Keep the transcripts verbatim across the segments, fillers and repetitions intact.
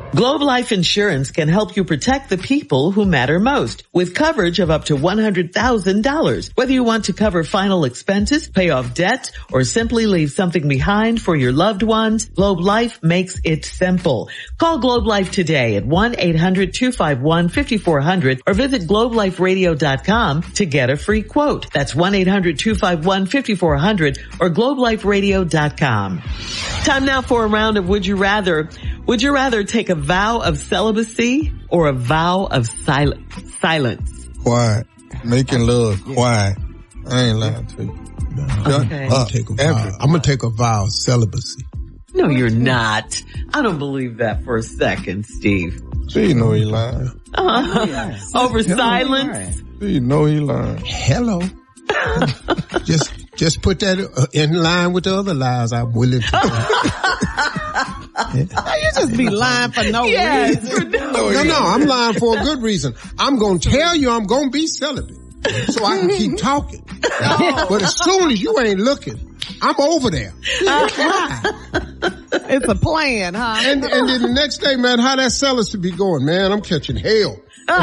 Globe Life Insurance can help you protect the people who matter most with coverage of up to one hundred thousand dollars. Whether you want to cover final expenses, pay off debt, or simply leave something behind for your loved ones, Globe Life makes it simple. Call Globe Life today at one eight hundred two five one five four zero zero or visit globe life radio dot com to get a free quote. That's one eight hundred two five one five four zero zero or globe life radio dot com. Time now for a round of Would You Rather. Would you rather take a vow of celibacy or a vow of sil- silence? Quiet. Making love quiet. I ain't lying to you. No, okay. I'm, gonna take a vow. I'm gonna take a vow of celibacy. No, you're not. I don't believe that for a second, Steve. So you know he lying. Uh-huh. Yes. Over Hello. Silence? So you know he lying. Hello. just, just put that in line with the other lies I'm willing to do. You just be lying for no yes, reason. For no, no, reason. no, I'm lying for a good reason. I'm going to tell you I'm going to be celibate so I can keep talking. No. But as soon as you ain't looking, I'm over there. It's a plan, huh? And, and then the next day, man, how that celibacy be going? Man, I'm catching hell. All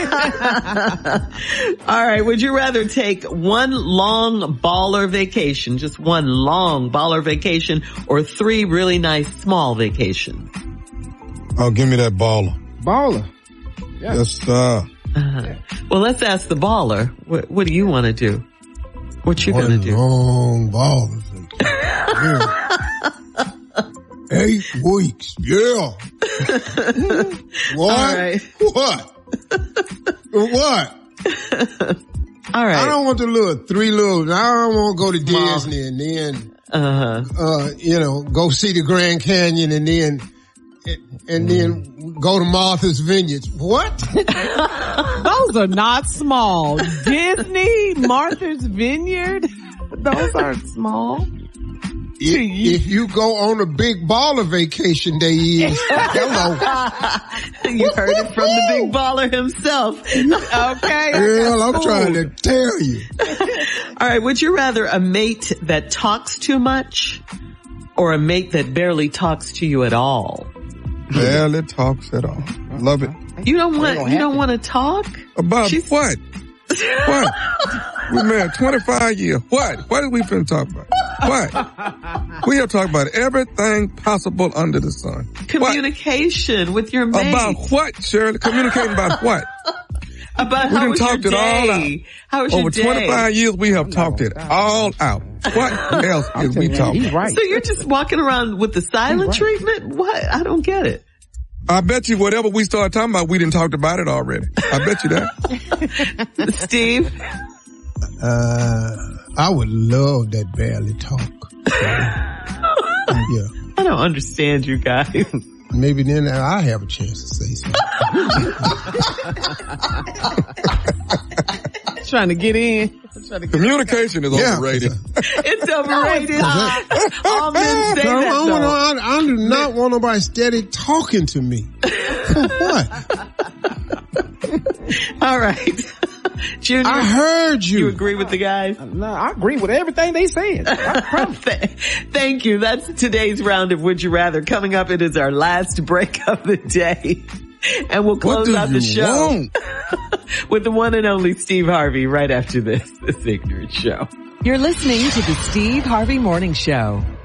right. Would you rather take one long baller vacation, just one long baller vacation, or three really nice small vacations? Oh, give me that baller. Baller. Yeah. Yes, sir. Uh-huh. Yeah. Well, let's ask the baller. What, what do you want to do? What you going to do? Long baller vacation. Eight weeks. Yeah. What? All right. What? What? All right. I don't want the little three little, I don't want to go to Disney and then, uh-huh. uh, you know, go see the Grand Canyon and then, and then go to Martha's Vineyard. What? Those are not small. Disney, Martha's Vineyard, those aren't small. If, if you go on a big baller vacation, they is. Hello. You heard it from the big baller himself. Okay. Girl, I'm trying to tell you. All right. Would you rather a mate that talks too much or a mate that barely talks to you at all? Barely talks at all. Love it. You don't want, you don't want to talk? About She's, what? What? We married twenty-five years. What? What are we finna talk about? What? We are talking about everything possible under the sun. Communication what? With your mate. About what, Shirley? Communicating about what? About we how done was talked your it all day? out. How was Over your day? twenty-five years, we have talked it all out. What else is we talking about? Right. So you're just walking around with the silent right. treatment? What? I don't get it. I bet you whatever we started talking about, we didn't talked about it already. I bet you that. Steve? Uh, I would love that barely talk. Yeah. I don't understand you guys. Maybe then I have a chance to say something. Trying to get in. To Communication is yeah, overrated. It's overrated. All men say no, that, I, wanna, I, I do not want nobody steady talking to me. For what? All right. Junior, I heard you. You agree with the guys? No, I agree with everything they said. Thank you. That's today's round of Would You Rather. Coming up, it is our last break of the day. And we'll close out the show with the one and only Steve Harvey right after this, this Ignorant Show. You're listening to the Steve Harvey Morning Show.